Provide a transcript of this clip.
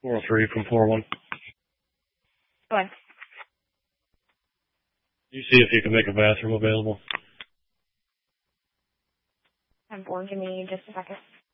403 from 41. Go ahead. You see if you can make a bathroom available. I'm bored. Give me just a second.